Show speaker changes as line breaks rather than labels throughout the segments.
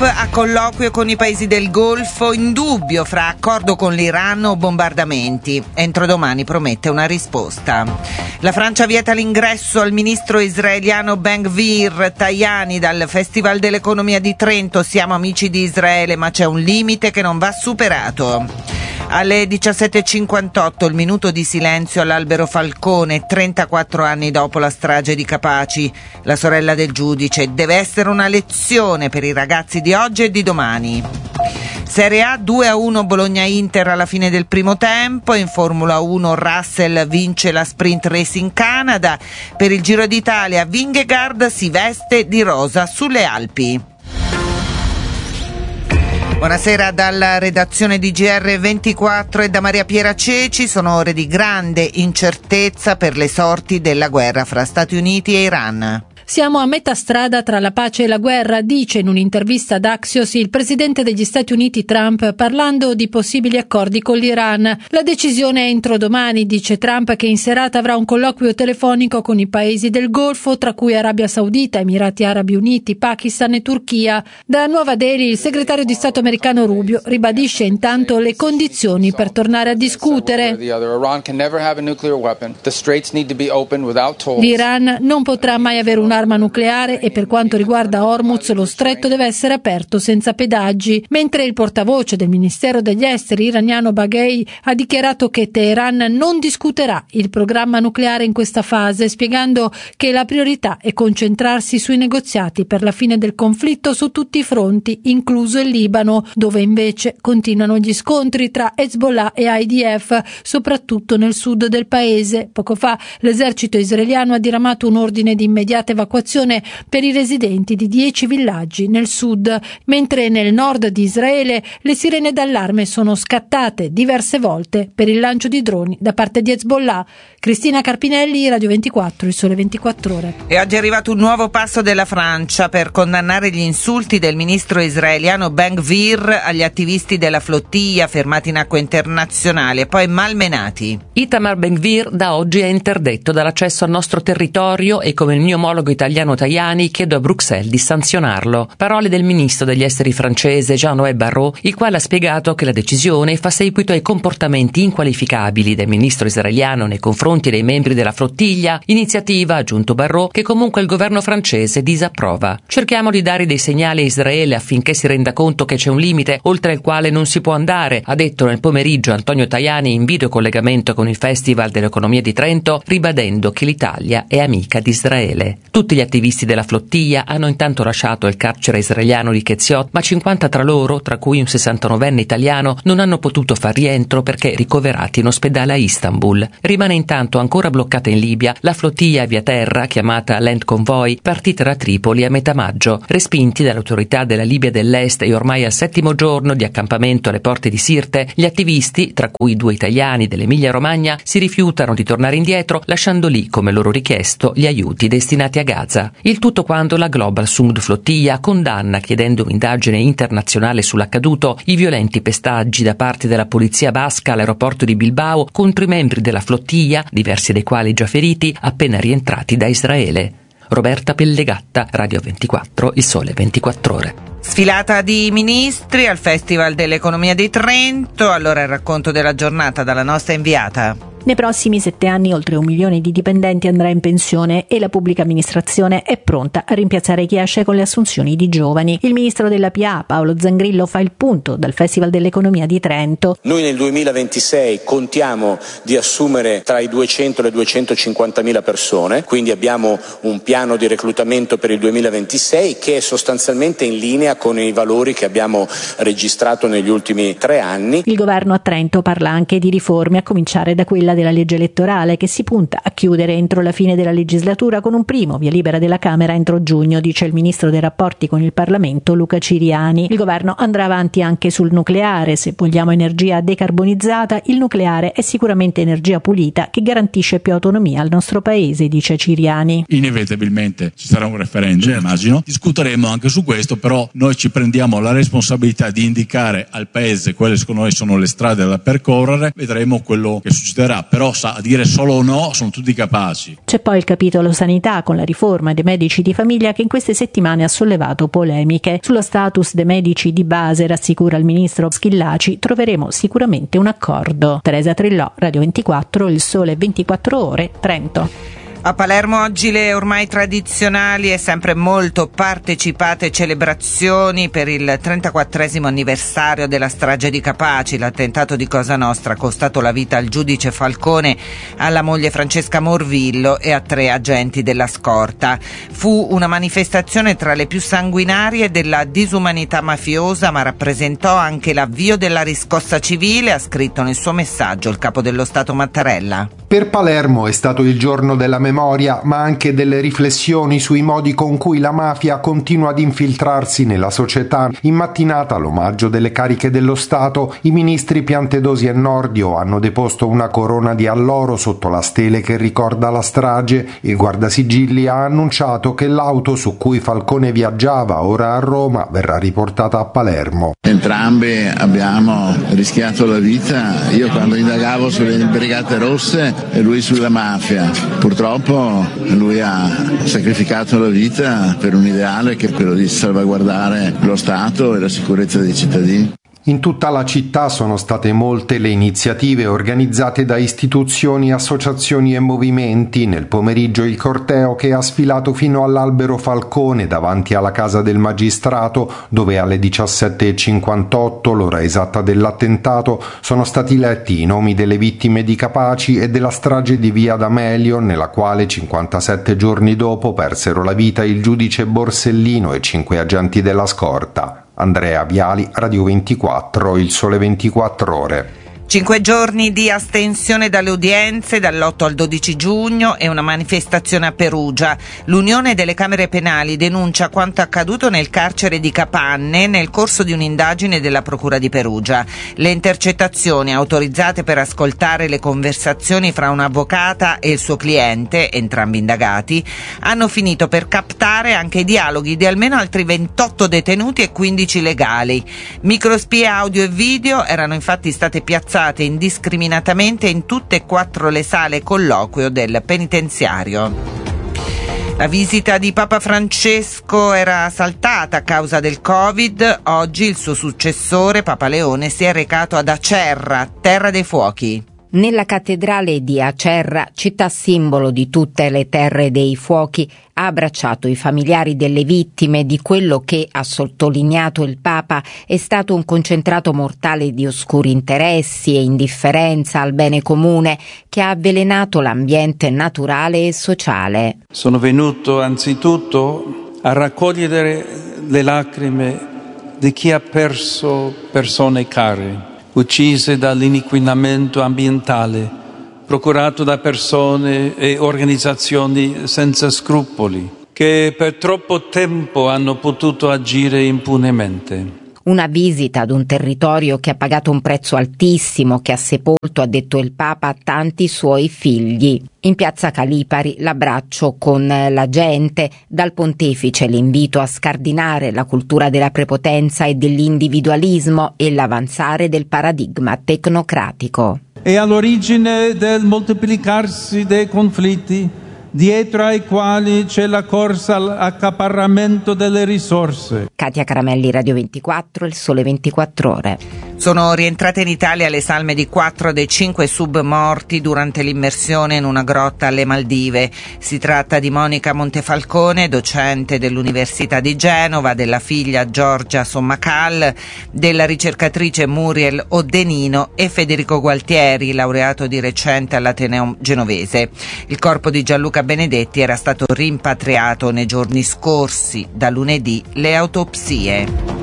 a colloquio con i paesi del Golfo, in dubbio fra accordo con l'Iran o bombardamenti. Entro domani promette una risposta. La Francia vieta l'ingresso al ministro israeliano Ben-Gvir Tajani dal Festival dell'Economia di Trento. Siamo amici di Israele, ma c'è un limite che non va superato. Alle 17.58 il minuto di silenzio all'Albero Falcone, 34 anni dopo la strage di Capaci. La sorella del giudice: deve essere una lezione per i ragazzi di oggi e di domani. Serie A 2-1 Bologna-Inter alla fine del primo tempo. In Formula 1 Russell vince la Sprint Race in Canada. Per il Giro d'Italia Vingegaard si veste di rosa sulle Alpi. Buonasera dalla redazione di GR24 e da Maria Piera Ceci. Sono ore di grande incertezza per le sorti della guerra fra Stati Uniti e Iran.
Siamo a metà strada tra la pace e la guerra, dice in un'intervista ad Axios il presidente degli Stati Uniti Trump, parlando di possibili accordi con l'Iran. La decisione è entro domani, dice Trump, che in serata avrà un colloquio telefonico con i paesi del Golfo, tra cui Arabia Saudita, Emirati Arabi Uniti, Pakistan e Turchia. Da Nuova Delhi il segretario di Stato americano Rubio ribadisce intanto le condizioni per tornare a discutere. L'Iran non potrà mai avere un'arma nucleare e per quanto riguarda Hormuz lo stretto deve essere aperto senza pedaggi, mentre il portavoce del Ministero degli Esteri iraniano Baghei ha dichiarato che Teheran non discuterà il programma nucleare in questa fase, spiegando che la priorità è concentrarsi sui negoziati per la fine del conflitto su tutti i fronti, incluso il Libano, dove invece continuano gli scontri tra Hezbollah e IDF, soprattutto nel sud del paese. Poco fa l'esercito israeliano ha diramato un ordine di immediata evacuazione per i residenti di 10 villaggi nel sud, mentre nel nord di Israele le sirene d'allarme sono scattate diverse volte per il lancio di droni da parte di Hezbollah. Cristina Carpinelli, Radio 24, Il Sole 24 Ore.
E oggi è arrivato un nuovo passo della Francia per condannare gli insulti del ministro israeliano Ben-Gvir agli attivisti della flottiglia fermati in acque internazionali e poi malmenati.
Itamar Ben-Gvir da oggi è interdetto dall'accesso al nostro territorio e, come il mio omologo italiano Tajani, chiedo a Bruxelles di sanzionarlo. Parole del ministro degli esteri francese Jean-Noël Barrot, il quale ha spiegato che la decisione fa seguito ai comportamenti inqualificabili del ministro israeliano nei confronti dei membri della flottiglia, iniziativa, ha aggiunto Barrot, che comunque il governo francese disapprova. Cerchiamo di dare dei segnali a Israele affinché si renda conto che c'è un limite oltre il quale non si può andare, ha detto nel pomeriggio Antonio Tajani in videocollegamento con il Festival dell'Economia di Trento, ribadendo che l'Italia è amica di Israele. Tutti gli attivisti della flottiglia hanno intanto lasciato il carcere israeliano di Ketziot, ma 50 tra loro, tra cui un 69enne italiano, non hanno potuto far rientro perché ricoverati in ospedale a Istanbul. Rimane intanto ancora bloccata in Libia la flottiglia via terra, chiamata Land Convoy, partita da Tripoli a metà maggio. Respinti dalle autorità della Libia dell'Est e ormai al 7° giorno di accampamento alle porte di Sirte, gli attivisti, tra cui 2 italiani dell'Emilia-Romagna, si rifiutano di tornare indietro, lasciando lì, come loro richiesto, gli aiuti destinati a Gaza. Il tutto quando la Global Sud Flottiglia condanna, chiedendo un'indagine internazionale sull'accaduto, i violenti pestaggi da parte della polizia basca all'aeroporto di Bilbao contro i membri della flottiglia, diversi dei quali già feriti, appena rientrati da Israele. Roberta Pellegatta, Radio 24, Il Sole 24 Ore.
Sfilata di ministri al Festival dell'Economia di Trento. Allora il racconto della giornata dalla nostra inviata.
Nei prossimi 7 anni oltre 1 milione di dipendenti andrà in pensione e la pubblica amministrazione è pronta a rimpiazzare chi esce con le assunzioni di giovani. Il ministro della PA, Paolo Zangrillo, fa il punto dal Festival dell'Economia di Trento.
Noi nel 2026 contiamo di assumere tra i 200 e le 250.000 persone, quindi abbiamo un piano di reclutamento per il 2026 che è sostanzialmente in linea con i valori che abbiamo registrato negli ultimi 3 anni.
Il governo a Trento parla anche di riforme, a cominciare da quella della legge elettorale che si punta a chiudere entro la fine della legislatura con un primo via libera della Camera entro giugno, dice il ministro dei rapporti con il Parlamento Luca Ciriani. Il governo andrà avanti anche sul nucleare. Se vogliamo energia decarbonizzata, il nucleare è sicuramente energia pulita che garantisce più autonomia al nostro paese, dice Ciriani.
Inevitabilmente ci sarà un referendum, immagino. Discuteremo anche su questo, però noi ci prendiamo la responsabilità di indicare al paese quelle secondo noi sono le strade da percorrere. Vedremo quello che succederà. capacità, però a dire solo no sono tutti capaci.
C'è poi il capitolo sanità con la riforma dei medici di famiglia che in queste settimane ha sollevato polemiche. Sullo status dei medici di base, rassicura il ministro Schillaci, troveremo sicuramente un accordo. Teresa Trillò, Radio 24, Il Sole 24 Ore, Trento.
A Palermo oggi le ormai tradizionali e sempre molto partecipate celebrazioni per il 34esimo anniversario della strage di Capaci. L'attentato di Cosa Nostra ha costato la vita al giudice Falcone, alla moglie Francesca Morvillo e a 3 agenti della scorta. Fu una manifestazione tra le più sanguinarie della disumanità mafiosa, ma rappresentò anche l'avvio della riscossa civile, ha scritto nel suo messaggio il capo dello Stato Mattarella.
Per Palermo è stato il giorno della memoria, ma anche delle riflessioni sui modi con cui la mafia continua ad infiltrarsi nella società. In mattinata, all'omaggio delle cariche dello Stato, i ministri Piantedosi e Nordio hanno deposto una corona di alloro sotto la stele che ricorda la strage. Il Guardasigilli ha annunciato che l'auto su cui Falcone viaggiava, ora a Roma, verrà riportata a Palermo.
Entrambi abbiamo rischiato la vita, io quando indagavo sulle Brigate Rosse e lui sulla mafia. Purtroppo lui ha sacrificato la vita per un ideale che è quello di salvaguardare lo Stato e la sicurezza dei cittadini.
In tutta la città sono state molte le iniziative organizzate da istituzioni, associazioni e movimenti. Nel pomeriggio il corteo che ha sfilato fino all'Albero Falcone davanti alla casa del magistrato, dove alle 17:58, l'ora esatta dell'attentato, sono stati letti i nomi delle vittime di Capaci e della strage di Via D'Amelio, nella quale 57 giorni dopo persero la vita il giudice Borsellino e 5 agenti della scorta. Andrea Viali, Radio 24, Il Sole 24 Ore.
5 giorni di astensione dalle udienze dall'8 al 12 giugno e una manifestazione a Perugia. L'Unione delle Camere Penali denuncia quanto accaduto nel carcere di Capanne nel corso di un'indagine della Procura di Perugia. Le intercettazioni autorizzate per ascoltare le conversazioni fra un'avvocata e il suo cliente, entrambi indagati, hanno finito per captare anche i dialoghi di almeno altri 28 detenuti e 15 legali. Microspie audio e video erano infatti state piazzate indiscriminatamente in tutte e 4 le sale colloquio del penitenziario. La visita di Papa Francesco era saltata a causa del Covid. Oggi il suo successore, Papa Leone, si è recato ad Acerra, terra dei fuochi.
Nella cattedrale di Acerra, città simbolo di tutte le terre dei fuochi, ha abbracciato i familiari delle vittime di quello che, ha sottolineato il Papa, è stato un concentrato mortale di oscuri interessi e indifferenza al bene comune che ha avvelenato l'ambiente naturale e sociale.
Sono venuto anzitutto a raccogliere le lacrime di chi ha perso persone care, uccise dall'inquinamento ambientale, procurato da persone e organizzazioni senza scrupoli, che per troppo tempo hanno potuto agire impunemente.
Una visita ad un territorio che ha pagato un prezzo altissimo, che ha sepolto, ha detto il Papa, tanti suoi figli. In piazza Calipari l'abbraccio con la gente, dal pontefice l'invito a scardinare la cultura della prepotenza e dell'individualismo e l'avanzare del paradigma tecnocratico.
È all'origine del moltiplicarsi dei conflitti, dietro ai quali c'è la corsa all'accaparramento delle risorse.
Katia Caramelli, Radio 24, Il Sole 24 Ore.
Sono rientrate in Italia le salme di 4 dei 5 submorti durante l'immersione in una grotta alle Maldive. Si tratta di Monica Montefalcone, docente dell'Università di Genova, della figlia Giorgia Sommacal, della ricercatrice Muriel Oddenino e Federico Gualtieri, laureato di recente all'Ateneo genovese. Il corpo di Gianluca Benedetti era stato rimpatriato nei giorni scorsi. Da lunedì le autopsie.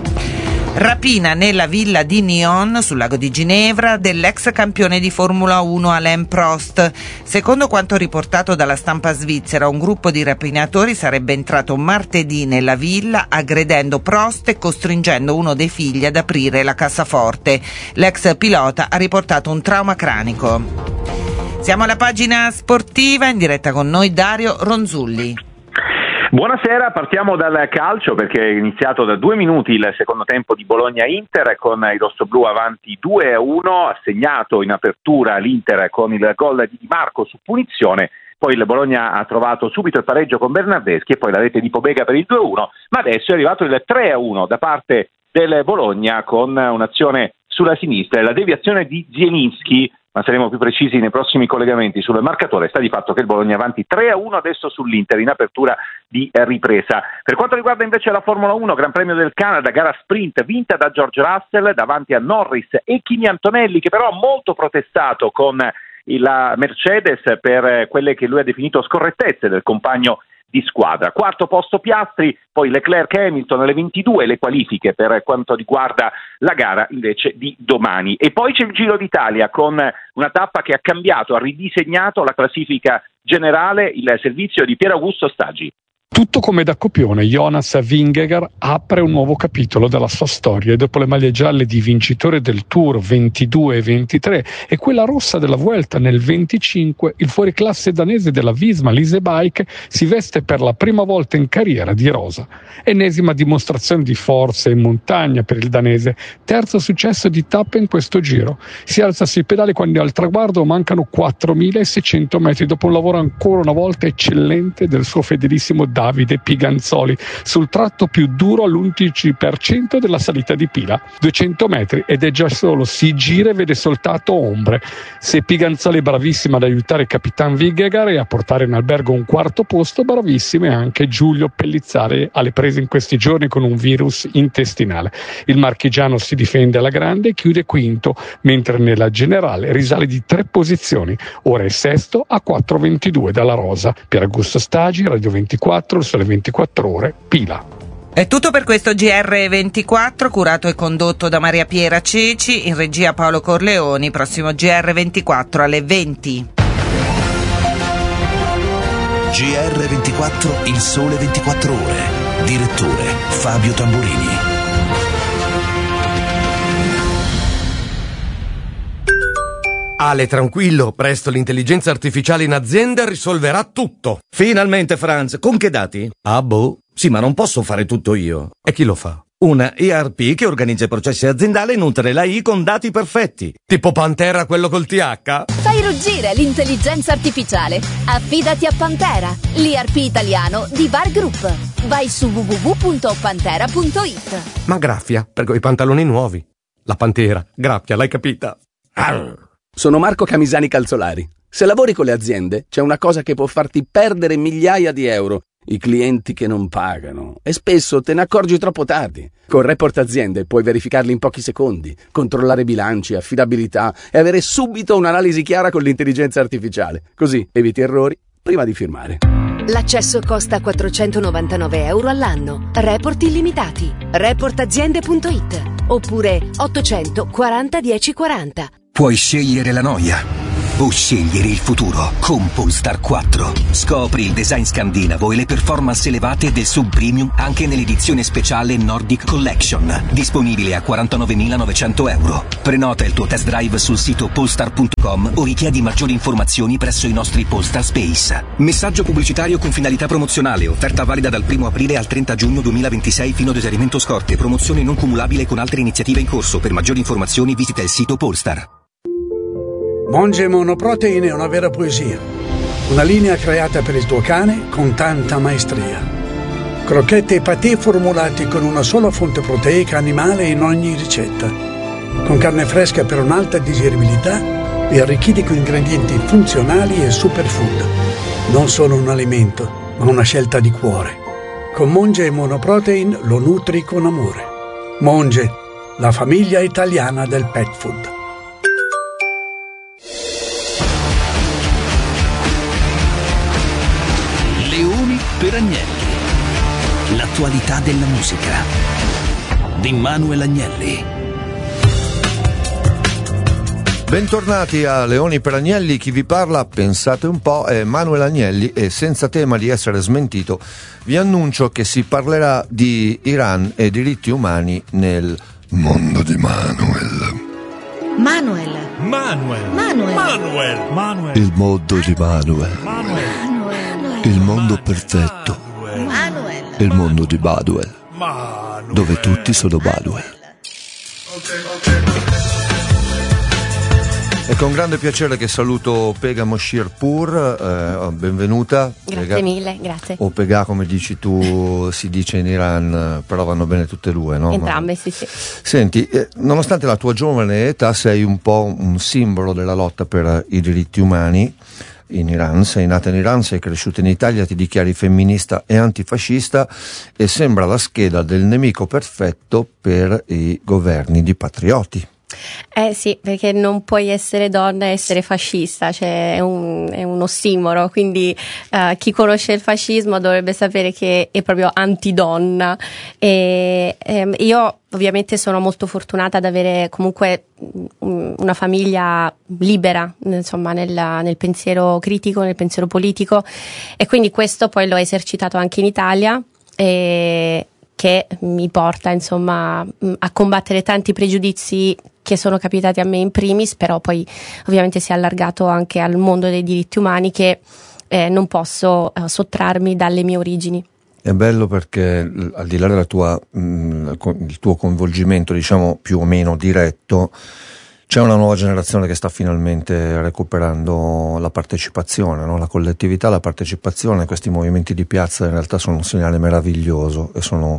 Rapina nella villa di Nyon, sul lago di Ginevra, dell'ex campione di Formula 1 Alain Prost. Secondo quanto riportato dalla stampa svizzera, un gruppo di rapinatori sarebbe entrato martedì nella villa aggredendo Prost e costringendo uno dei figli ad aprire la cassaforte. L'ex pilota ha riportato un trauma cranico. Siamo alla pagina sportiva, in diretta con noi Dario Ronzulli.
Buonasera, partiamo dal calcio perché è iniziato da 2 minuti il secondo tempo di Bologna-Inter con i rossoblù avanti 2-1, ha segnato in apertura l'Inter con il gol di Di Marco su punizione, poi il Bologna ha trovato subito il pareggio con Bernardeschi e poi la rete di Pobega per il 2-1, ma adesso è arrivato il 3-1 da parte del Bologna con un'azione sulla sinistra e la deviazione di Zielinski, ma saremo più precisi nei prossimi collegamenti sul marcatore. Sta di fatto che il Bologna è avanti 3-1 adesso sull'Inter in apertura di ripresa. Per quanto riguarda invece la Formula 1, Gran Premio del Canada, gara sprint vinta da George Russell davanti a Norris e Kimi Antonelli, che però ha molto protestato con la Mercedes per quelle che lui ha definito scorrettezze del compagno di squadra. Quarto posto Piastri, poi Leclerc e Hamilton alle 22, le qualifiche per quanto riguarda la gara invece di domani. E poi c'è il Giro d'Italia con una tappa che ha cambiato, ha ridisegnato la classifica generale, il servizio di Pier Augusto Stagi.
Tutto come da copione, Jonas Vingegaard apre un nuovo capitolo della sua storia e dopo le maglie gialle di vincitore del Tour 22 e 23 e quella rossa della Vuelta nel 25, il fuoriclasse danese della Visma Lise Bike si veste per la prima volta in carriera di rosa. Ennesima dimostrazione di forza in montagna per il danese, terzo successo di tappa in questo giro. Si alza sui pedali quando al traguardo mancano 4.600 metri dopo un lavoro ancora una volta eccellente del suo fedelissimo Davide Piganzoli sul tratto più duro all'11% della salita di Pila, 200 metri ed è già solo, si gira e vede soltanto ombre. Se Piganzoli è bravissima ad aiutare il Capitan Vingegaard e a portare in albergo un quarto posto, bravissimo è anche Giulio Pellizzari alle prese in questi giorni con un virus intestinale. Il marchigiano si difende alla grande e chiude quinto, mentre nella generale risale di 3 posizioni, ora è sesto a 4,22 dalla rosa. Pier Augusto Stagi, Radio 24, il Sole 24 Ore, Pila.
È tutto per questo GR24, curato e condotto da Maria Piera Ceci, in regia Paolo Corleoni. Prossimo GR24 alle 20.
GR24, il Sole 24 Ore. Direttore Fabio Tamburini.
Ale, tranquillo, presto l'intelligenza artificiale in azienda risolverà tutto.
Finalmente, Franz, con che dati?
Ah, boh.
Sì, ma non posso fare tutto io.
E chi lo fa?
Una ERP che organizza i processi aziendali e nutre l'AI con dati perfetti.
Tipo Pantera, quello col TH?
Fai ruggire l'intelligenza artificiale. Affidati a Pantera, l'ERP italiano di Var Group. Vai su www.pantera.it.
Ma graffia, per quei pantaloni nuovi. La Pantera, graffia, l'hai capita?
Arr. Sono Marco Camisani Calzolari. Se lavori con le aziende, c'è una cosa che può farti perdere migliaia di euro: i clienti che non pagano. E spesso te ne accorgi troppo tardi. Con Report Aziende puoi verificarli in pochi secondi, controllare bilanci, affidabilità e avere subito un'analisi chiara con l'intelligenza artificiale. Così eviti errori prima di firmare.
L'accesso costa 499 euro all'anno. Report illimitati. Reportaziende.it oppure 840 1040.
Puoi scegliere la noia o scegliere il futuro con Polestar 4. Scopri il design scandinavo e le performance elevate del sub premium anche nell'edizione speciale Nordic Collection, disponibile a 49.900 euro. Prenota il tuo test drive sul sito polestar.com o richiedi maggiori informazioni presso i nostri Polestar Space. Messaggio pubblicitario con finalità promozionale, offerta valida dal 1 aprile al 30 giugno 2026 fino ad esaurimento scorte, promozione non cumulabile con altre iniziative in corso. Per maggiori informazioni visita il sito Polestar.
Monge Monoprotein è una vera poesia. Una linea creata per il tuo cane con tanta maestria. Crocchette e patè formulati con una sola fonte proteica animale in ogni ricetta. Con carne fresca per un'alta digeribilità e arricchiti con ingredienti funzionali e superfood. Non solo un alimento, ma una scelta di cuore. Con Monge Monoprotein lo nutri con amore. Monge, la famiglia italiana del pet food.
Per Agnelli. L'attualità della musica di Manuel Agnelli.
Bentornati a Leoni per Agnelli, chi vi parla, pensate un po', è Manuel Agnelli e senza tema di essere smentito vi annuncio che si parlerà di Iran e diritti umani nel mondo di Manuel.
Manuel.
Il mondo di Manuel. Il mondo perfetto Il mondo di Baduel, dove tutti sono Baduel. È con grande piacere che saluto Pega Moshirpour, benvenuta.
Grazie
Pega,
mille, grazie.
o Pega come dici tu, si dice in Iran, però vanno bene tutte e due, no?
Entrambe, sì.
Senti, nonostante la tua giovane età sei un po' un simbolo della lotta per i diritti umani in Iran. Sei nata in Iran, sei cresciuta in Italia, ti dichiari femminista e antifascista e sembra la scheda del nemico perfetto per i governi di patrioti.
Sì, perché non puoi essere donna e essere fascista, cioè è un ossimoro, quindi chi conosce il fascismo dovrebbe sapere che è proprio antidonna. E io ovviamente sono molto fortunata ad avere comunque una famiglia libera, insomma, nel pensiero critico, nel pensiero politico, e quindi questo poi l'ho esercitato anche in Italia, che mi porta insomma a combattere tanti pregiudizi che sono capitati a me in primis, però poi ovviamente si è allargato anche al mondo dei diritti umani, che non posso sottrarmi dalle mie origini.
È bello perché al di là della il tuo coinvolgimento, diciamo, più o meno diretto, c'è una nuova generazione che sta finalmente recuperando la partecipazione, no? La collettività, la partecipazione. Questi movimenti di piazza in realtà sono un segnale meraviglioso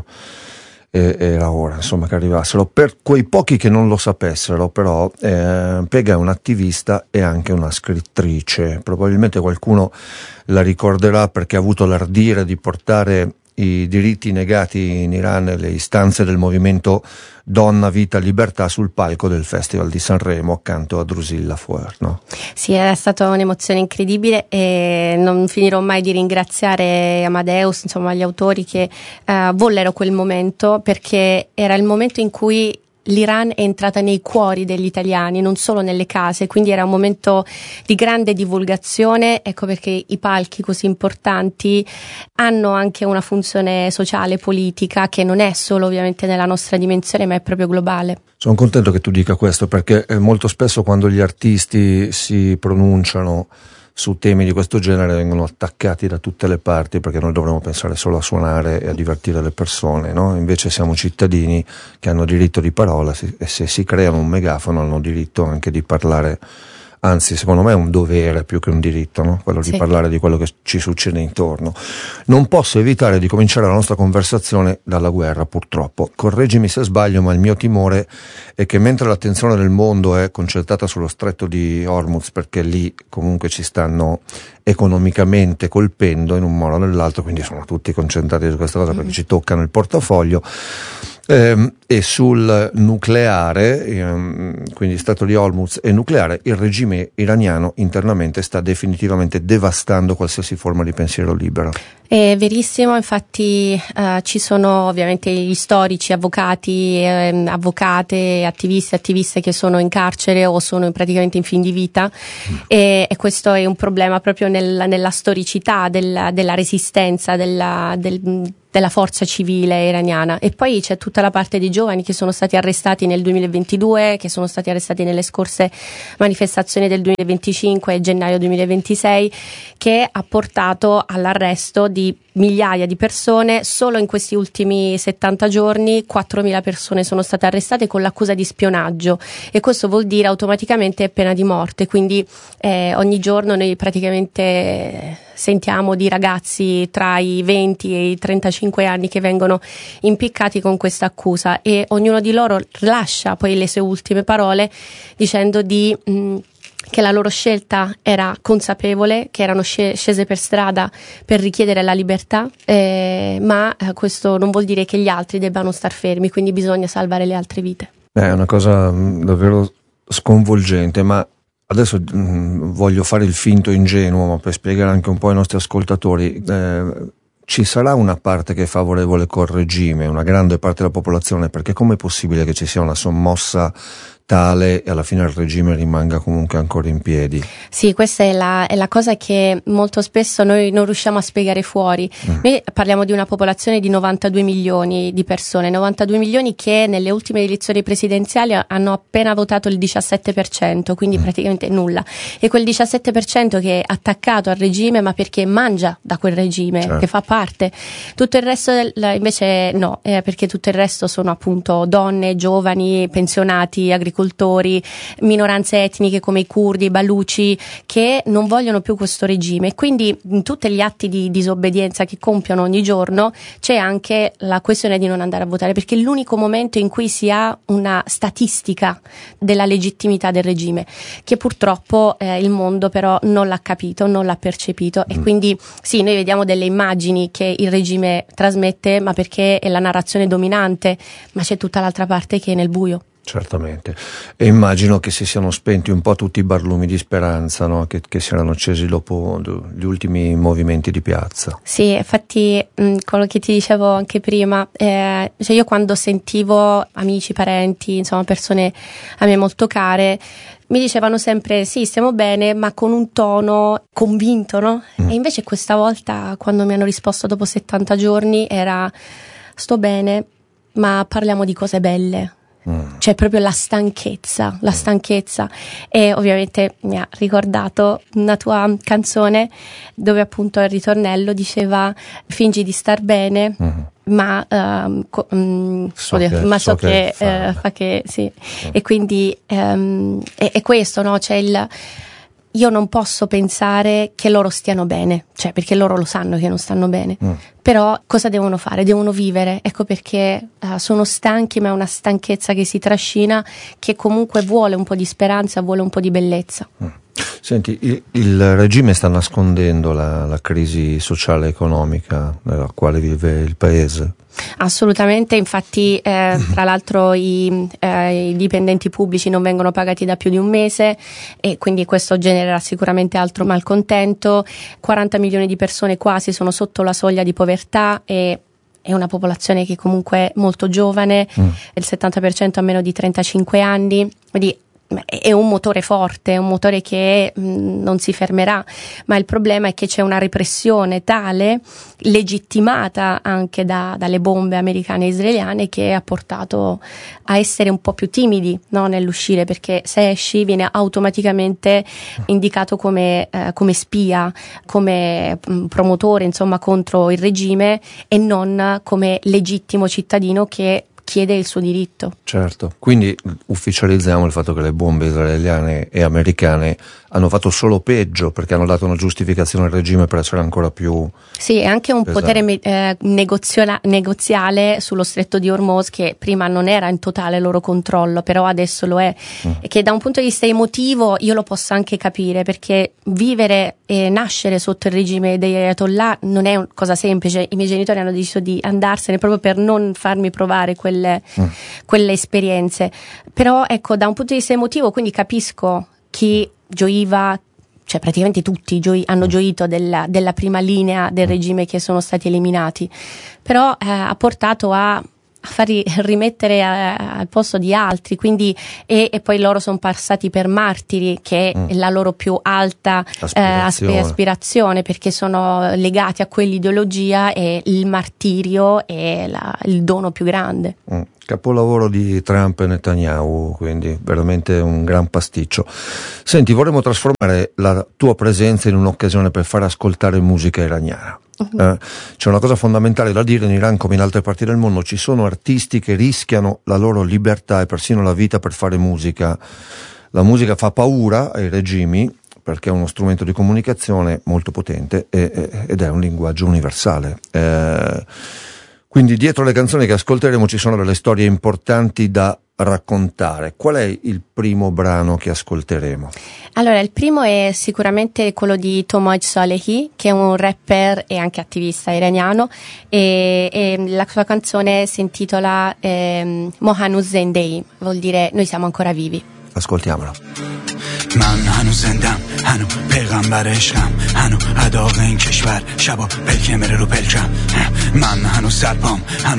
era ora, insomma, che arrivassero. Per quei pochi che non lo sapessero, però, Pega è un'attivista e anche una scrittrice. Probabilmente qualcuno la ricorderà perché ha avuto l'ardire di portare i diritti negati in Iran e le istanze del movimento Donna, Vita, Libertà sul palco del Festival di Sanremo accanto a Drusilla Foer, no?
Sì, è stata un'emozione incredibile e non finirò mai di ringraziare Amadeus, insomma, gli autori che vollero quel momento, perché era il momento in cui l'Iran è entrata nei cuori degli italiani, non solo nelle case, quindi era un momento di grande divulgazione. Ecco perché i palchi così importanti hanno anche una funzione sociale, politica, che non è solo ovviamente nella nostra dimensione, ma è proprio globale.
Sono contento che tu dica questo, perché molto spesso quando gli artisti si pronunciano su temi di questo genere vengono attaccati da tutte le parti, perché noi dovremmo pensare solo a suonare e a divertire le persone, no? Invece siamo cittadini che hanno diritto di parola e se si creano un megafono hanno diritto anche di parlare. Anzi, secondo me è un dovere più che un diritto, no? Quello di parlare di quello che ci succede intorno. Non posso evitare di cominciare la nostra conversazione dalla guerra, purtroppo. Correggimi se sbaglio, ma il mio timore è che mentre l'attenzione del mondo è concentrata sullo stretto di Hormuz, perché lì comunque ci stanno economicamente colpendo in un modo o nell'altro, quindi sono tutti concentrati su questa cosa perché ci toccano il portafoglio, e sul nucleare, quindi stato di Hormuz e nucleare, il regime iraniano internamente sta definitivamente devastando qualsiasi forma di pensiero libero.
È verissimo, infatti ci sono ovviamente gli storici, avvocati, avvocate, attivisti, attiviste che sono in carcere o sono praticamente in fin di vita, e questo è un problema proprio nella storicità della resistenza, della forza civile iraniana. E poi c'è tutta la parte di giovani che sono stati arrestati nel 2022, che sono stati arrestati nelle scorse manifestazioni del 2025 e gennaio 2026, che ha portato all'arresto di migliaia di persone. Solo in questi ultimi 70 giorni 4.000 persone sono state arrestate con l'accusa di spionaggio, e questo vuol dire automaticamente pena di morte. Quindi ogni giorno noi praticamente sentiamo di ragazzi tra i 20 e i 35 anni che vengono impiccati con questa accusa, e ognuno di loro lascia poi le sue ultime parole dicendo che la loro scelta era consapevole, che erano scese per strada per richiedere la libertà, ma questo non vuol dire che gli altri debbano star fermi, quindi bisogna salvare le altre vite. È
una cosa davvero sconvolgente, ma adesso voglio fare il finto ingenuo, ma per spiegare anche un po' ai nostri ascoltatori, ci sarà una parte che è favorevole col regime, una grande parte della popolazione, perché com'è possibile che ci sia una sommossa tale e alla fine il regime rimanga comunque ancora in piedi.
Sì, questa è la cosa che molto spesso noi non riusciamo a spiegare fuori. Noi parliamo di una popolazione di 92 milioni di persone, 92 milioni che nelle ultime elezioni presidenziali hanno appena votato il 17%, quindi praticamente nulla. E quel 17% che è attaccato al regime, ma perché mangia da quel regime, certo, che fa parte. Tutto il resto invece no, perché tutto il resto sono appunto donne, giovani, pensionati, agricoltori, minoranze etniche come i curdi, i baluci, che non vogliono più questo regime. Quindi in tutti gli atti di disobbedienza che compiono ogni giorno c'è anche la questione di non andare a votare, perché è l'unico momento in cui si ha una statistica della legittimità del regime, che purtroppo il mondo però non l'ha capito, non l'ha percepito. E quindi sì, noi vediamo delle immagini che il regime trasmette, ma perché è la narrazione dominante, ma c'è tutta l'altra parte che è nel buio.
Certamente, e immagino che si siano spenti un po' tutti i barlumi di speranza, no? che si erano accesi dopo gli ultimi movimenti di piazza.
Sì, infatti quello che ti dicevo anche prima, cioè io quando sentivo amici, parenti, insomma persone a me molto care, mi dicevano sempre sì, stiamo bene, ma con un tono convinto, no? E invece questa volta, quando mi hanno risposto dopo 70 giorni, era sto bene, ma parliamo di cose belle. C'è proprio la stanchezza. E ovviamente mi ha ricordato una tua canzone dove appunto il ritornello diceva fingi di star bene, ma so che fa che sì. E quindi è questo, no? C'è io non posso pensare che loro stiano bene, cioè perché loro lo sanno che non stanno bene, però cosa devono fare? Devono vivere, ecco perché sono stanchi, ma è una stanchezza che si trascina, che comunque vuole un po' di speranza, vuole un po' di bellezza.
Senti, il regime sta nascondendo la crisi sociale e economica nella quale vive il paese?
Assolutamente, infatti tra l'altro i dipendenti pubblici non vengono pagati da più di un mese e quindi questo genererà sicuramente altro malcontento. 40 milioni di persone quasi sono sotto la soglia di povertà e è una popolazione che comunque è molto giovane, il 70% ha meno di 35 anni, quindi è un motore forte, è un motore che non si fermerà, ma il problema è che c'è una repressione tale, legittimata anche dalle bombe americane e israeliane, che ha portato a essere un po' più timidi, no, nell'uscire, perché se esci viene automaticamente indicato come spia, come promotore insomma contro il regime e non come legittimo cittadino che chiede il suo diritto.
Certo, quindi ufficializziamo il fatto che le bombe israeliane e americane hanno fatto solo peggio, perché hanno dato una giustificazione al regime per essere ancora più... Sì, è anche un potere
negoziale sullo stretto di Hormuz, che prima non era in totale loro controllo, però adesso lo è, e che da un punto di vista emotivo io lo posso anche capire, perché vivere e nascere sotto il regime degli Ayatollah non è una cosa semplice. I miei genitori hanno deciso di andarsene proprio per non farmi provare quelle esperienze, però ecco, da un punto di vista emotivo, quindi capisco chi gioiva, cioè praticamente tutti hanno gioito della prima linea del regime che sono stati eliminati, però ha portato a farli rimettere al posto di altri, quindi e poi loro sono passati per martiri, che è la loro più alta aspirazione, perché sono legati a quell'ideologia e il martirio è il dono più grande.
Capolavoro di Trump e Netanyahu, quindi veramente un gran pasticcio. Senti, vorremmo trasformare la tua presenza in un'occasione per far ascoltare musica iraniana. C'è una cosa fondamentale da dire: in Iran come in altre parti del mondo ci sono artisti che rischiano la loro libertà e persino la vita per fare musica. La musica fa paura ai regimi perché è uno strumento di comunicazione molto potente ed è un linguaggio universale. Quindi dietro le canzoni che ascolteremo ci sono delle storie importanti da raccontare. Qual è il primo brano che ascolteremo?
Allora, il primo è sicuramente quello di Tomaj Salehi, che è un rapper e anche attivista iraniano, e la sua canzone si intitola Mohanuz Zendei, vuol dire noi siamo ancora vivi.
Ascoltiamola.
من هنو زندم هنو پیغمبر عشقم هنو اداغ این کشور شبا پلکه میره رو پلکم من هنو سرپام هنو